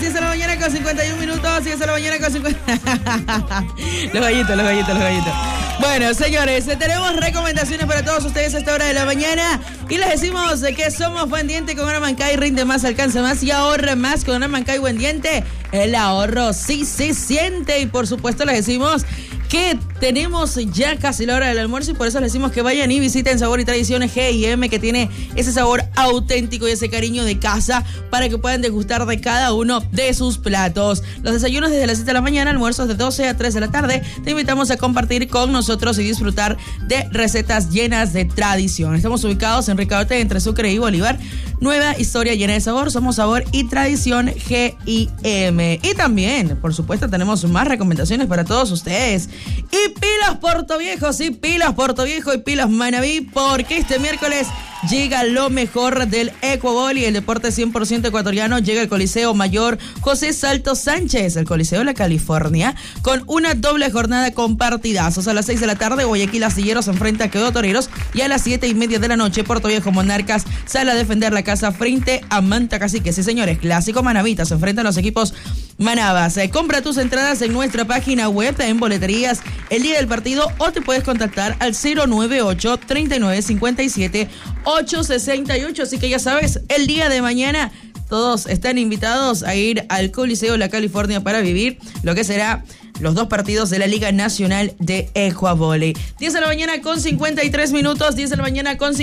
10 de la mañana con 51 minutos, 10 de la mañana con 50... Los gallitos. Bueno, señores, tenemos recomendaciones para todos ustedes a esta hora de la mañana y les decimos que somos Buen Diente con Aramancay, rinde más, alcanza más y ahorra más con Aramancay Buen Diente. El ahorro sí se siente y por supuesto les decimos que tenemos ya casi la hora del almuerzo y por eso les decimos que vayan y visiten Sabor y Tradiciones G&M, que tiene ese sabor auténtico y ese cariño de casa para que puedan degustar de cada uno de sus platos. Los desayunos desde las 7 de la mañana, almuerzos de 12 a 3 de la tarde. Te invitamos a compartir con nosotros y disfrutar de recetas llenas de tradición. Estamos ubicados en Ricaurte, entre Sucre y Bolívar. Nueva historia llena de sabor. Somos Sabor y Tradición G&M. Y también, por supuesto, tenemos más recomendaciones para todos ustedes. Y pilas Portoviejo, sí, pilas Portoviejo y pilas Manabí, porque este miércoles llega lo mejor del ecuavol y el deporte 100% ecuatoriano. Llega el Coliseo Mayor José Salto Sánchez, el Coliseo de la California, con una doble jornada con partidazos. A las 6 de la tarde, Guayaquil Astilleros se enfrenta a Quevedo Toreros y a las 7:30 de la noche, Portoviejo Monarcas sale a defender la casa frente a Manta Cacique. Sí, señores, clásico Manavita, se enfrentan los equipos Manabas. Compra tus entradas en nuestra página web, en boleterías, el día del partido, o te puedes contactar al 098 3957 868. Así que ya sabes, el día de mañana todos están invitados a ir al Coliseo La California para vivir lo que será los dos partidos de la Liga Nacional de Ecuavole. 10 de la mañana con 53 minutos, 10 de la mañana con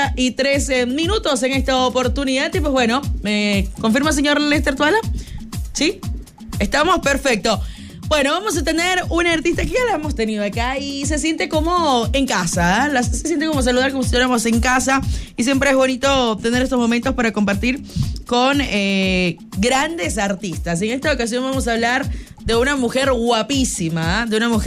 53 minutos en esta oportunidad. Y pues bueno, ¿me confirma, señor Lester Tuala? ¿Sí? Estamos, perfecto. Bueno, vamos a tener una artista que ya la hemos tenido acá y se siente como en casa, ¿eh? Se siente como saludar como si estuviéramos en casa y siempre es bonito tener estos momentos para compartir con grandes artistas. En esta ocasión vamos a hablar de una mujer guapísima,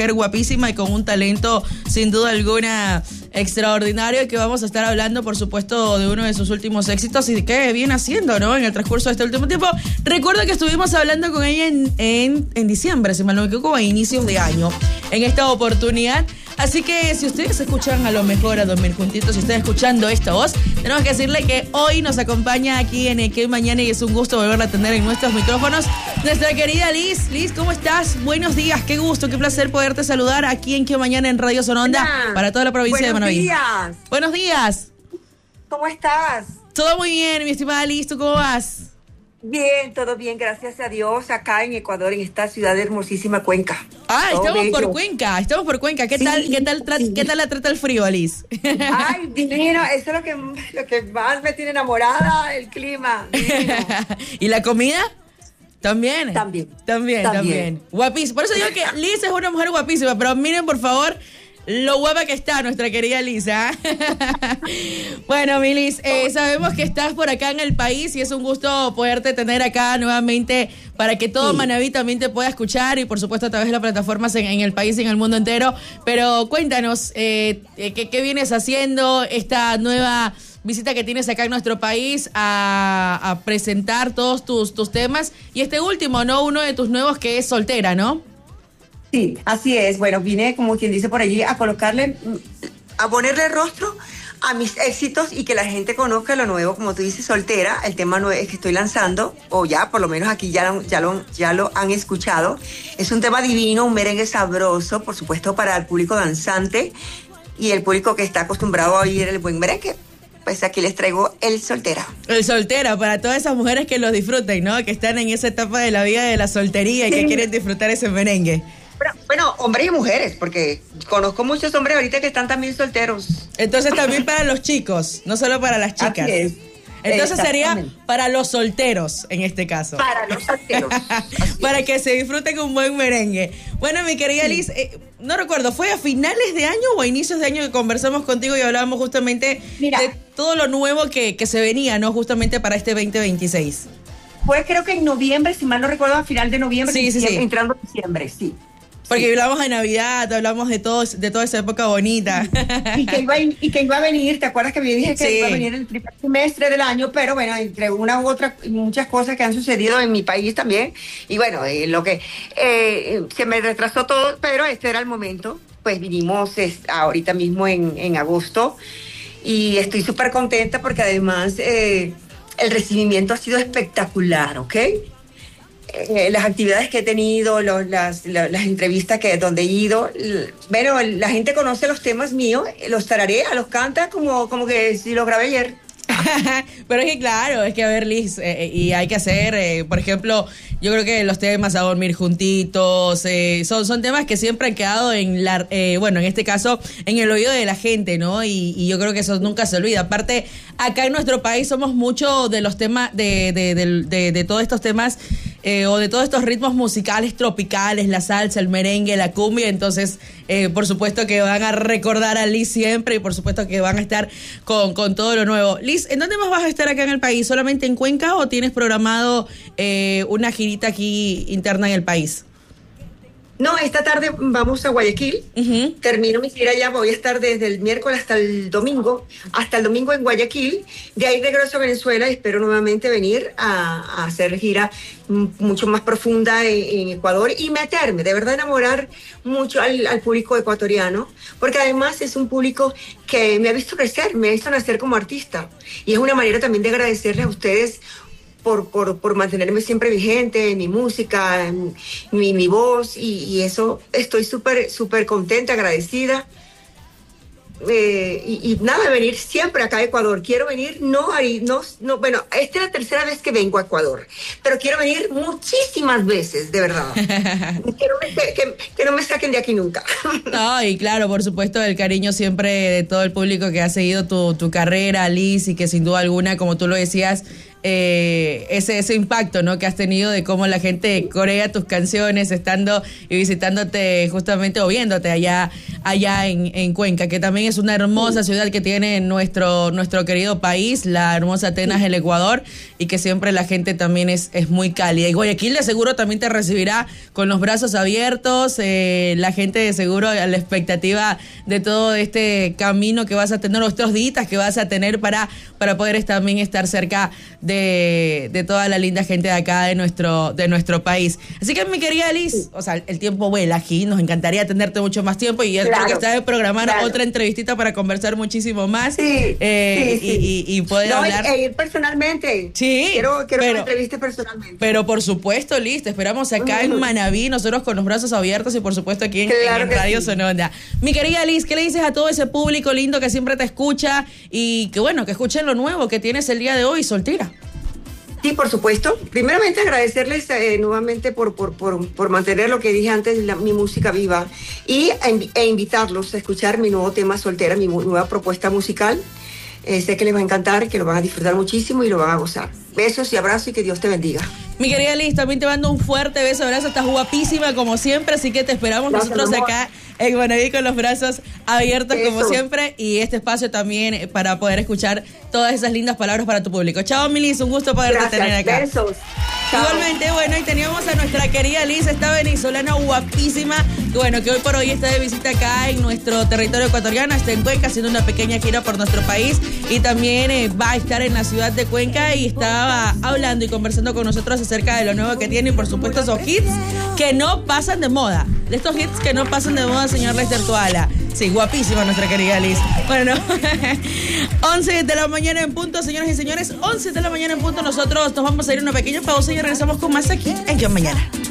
y con un talento sin duda alguna extraordinario, y que vamos a estar hablando, por supuesto, de uno de sus últimos éxitos y de qué viene haciendo, ¿no? En el transcurso de este último tiempo. Recuerdo que estuvimos hablando con ella en diciembre, si mal no me equivoco, a inicios de año, en esta oportunidad. Así que si ustedes escuchan a lo mejor a Dormir Juntitos, si están escuchando esta voz, tenemos que decirle que hoy nos acompaña aquí en Que Mañana y es un gusto volverla a tener en nuestros micrófonos nuestra querida Liz. Liz, ¿cómo estás? Buenos días, qué gusto, qué placer poderte saludar aquí en Que Mañana en Radio Sononda para toda la provincia de Manaví. Buenos días. ¿Cómo estás? Todo muy bien, mi estimada Liz, ¿tú cómo vas? Bien, todo bien, gracias a Dios, acá en Ecuador, en esta ciudad hermosísima, Cuenca. Ah, estamos por Cuenca. ¿Qué tal la trata el frío, Liz? Ay, divino, eso es lo que más me tiene enamorada, el clima. ¿Y la comida? También. También. Guapísima. Por eso digo que Liz es una mujer guapísima, pero miren, por favor, lo guapa que está nuestra querida Lisa. Bueno, mi Liz, sabemos que estás por acá en el país y es un gusto poderte tener acá nuevamente para que todo Manaví también te pueda escuchar y por supuesto a través de las plataformas en el país y en el mundo entero. Pero cuéntanos, ¿qué vienes haciendo esta nueva visita que tienes acá en nuestro país a presentar todos tus temas? Y este último, ¿no? Uno de tus nuevos que es Soltera, ¿no? Sí, así es. Bueno, vine, como quien dice por allí, a ponerle rostro a mis éxitos y que la gente conozca lo nuevo, como tú dices, Soltera, el tema nuevo que estoy lanzando, o ya, por lo menos aquí ya lo han escuchado. Es un tema divino, un merengue sabroso, por supuesto, para el público danzante y el público que está acostumbrado a oír el buen merengue. Pues aquí les traigo el Soltera. El Soltera, para todas esas mujeres que lo disfruten, ¿no? Que están en esa etapa de la vida de la soltería y que quieren disfrutar ese merengue. Bueno, hombres y mujeres, porque conozco muchos hombres ahorita que están también solteros. Entonces también para los chicos, no solo para las chicas. Así es. Entonces sería para los solteros en este caso. Para los solteros. Para que se disfruten un buen merengue. Bueno, mi querida Liz, no recuerdo, ¿fue a finales de año o a inicios de año que conversamos contigo y hablábamos justamente de todo lo nuevo que se venía, ¿no? Justamente para este 2026. Fue creo que en noviembre, si mal no recuerdo, a final de noviembre, sí. Entrando en diciembre, sí. Porque hablamos de Navidad, hablamos de toda esa época bonita. Y que iba a venir, ¿te acuerdas que me dije que iba a venir el primer trimestre del año? Pero bueno, entre una u otra, muchas cosas que han sucedido en mi país también. Y bueno, se me retrasó todo, pero este era el momento. Pues vinimos ahorita mismo en agosto y estoy súper contenta porque además el recibimiento ha sido espectacular, ¿ok? las actividades que he tenido, las entrevistas donde he ido. Bueno, la gente conoce los temas míos, los tararea, los canta como que si los grabé ayer. Pero es que claro, es que a ver, Liz, y hay que hacer, por ejemplo, yo creo que los temas a dormir juntitos, son temas que siempre han quedado en bueno, en este caso, en el oído de la gente, ¿no? Y yo creo que eso nunca se olvida. Aparte, acá en nuestro país somos mucho de los temas, de todos estos temas, o de todos estos ritmos musicales tropicales, la salsa, el merengue, la cumbia. Entonces, por supuesto que van a recordar a Liz siempre, y por supuesto que van a estar con todo lo nuevo. Liz, ¿en dónde más vas a estar acá en el país? ¿Solamente en Cuenca o tienes programado una girita aquí interna en el país? No, esta tarde vamos a Guayaquil. Uh-huh. Termino mi gira allá, voy a estar desde el miércoles hasta el domingo en Guayaquil. De ahí regreso a Venezuela y espero nuevamente venir a hacer gira mucho más profunda en Ecuador y meterme, de verdad enamorar mucho al público ecuatoriano, porque además es un público que me ha visto crecer, me ha visto nacer como artista, y es una manera también de agradecerles a ustedes por mantenerme siempre vigente en mi música, en mi voz, y eso estoy súper contenta, agradecida. Y nada, venir siempre acá a Ecuador. Quiero venir, bueno, esta es la tercera vez que vengo a Ecuador, pero quiero venir muchísimas veces, de verdad. Quiero que no me saquen de aquí nunca. No, y claro, por supuesto, el cariño siempre de todo el público que ha seguido tu carrera, Liz, y que sin duda alguna, como tú lo decías, ese impacto, ¿no?, que has tenido de cómo la gente corea tus canciones estando y visitándote justamente o viéndote allá en Cuenca, que también es una hermosa ciudad que tiene nuestro querido país, la hermosa Atenas, el Ecuador, y que siempre la gente también es muy cálida. Y Guayaquil de seguro también te recibirá con los brazos abiertos, la gente de seguro a la expectativa de todo este camino que vas a tener, estos días que vas a tener para poder también estar cerca de toda la linda gente de acá de nuestro país. Así que, mi querida Liz, o sea, el tiempo vuela aquí, nos encantaría tenerte mucho más tiempo, y claro, creo que está de programar otra entrevistita para conversar muchísimo más, sí, y poder hablar. Ir personalmente. Sí, quiero que me entrevistes personalmente. Pero por supuesto, Liz, te esperamos acá en Manaví, nosotros con los brazos abiertos, y por supuesto aquí en Radio Sonora. Mi querida Liz, ¿qué le dices a todo ese público lindo que siempre te escucha y que bueno, que escuchen lo nuevo que tienes el día de hoy, soltera? Sí, por supuesto. Primeramente agradecerles nuevamente por mantener lo que dije antes, mi música viva, e invitarlos a escuchar mi nuevo tema, Soltera, mi nueva propuesta musical. Sé que les va a encantar, que lo van a disfrutar muchísimo y lo van a gozar. Besos y abrazos, y que Dios te bendiga. Mi querida Liz, también te mando un fuerte beso, abrazo, estás guapísima como siempre, así que te esperamos. Gracias, nosotros acá en Manaví con los brazos abiertos como siempre, y este espacio también para poder escuchar todas esas lindas palabras para tu público. Chao, mi Liz, un gusto poderte tener acá. Besos. Igualmente, bueno, y teníamos a nuestra querida Liz, esta venezolana guapísima, que bueno, que hoy por hoy está de visita acá en nuestro territorio ecuatoriano, está en Cuenca haciendo una pequeña gira por nuestro país, y también va a estar en la ciudad de Cuenca, y estaba hablando y conversando con nosotros acerca de lo nuevo que tiene, y por supuesto esos hits que no pasan de moda, de estos hits que no pasan de moda, señor Lester Tuala. Sí, guapísima nuestra querida Liz. Bueno, 11 de la mañana en punto, señoras y señores, 11 de la mañana en punto. Nosotros nos vamos a ir a una pequeña pausa y regresamos con más aquí en Yo Mañana.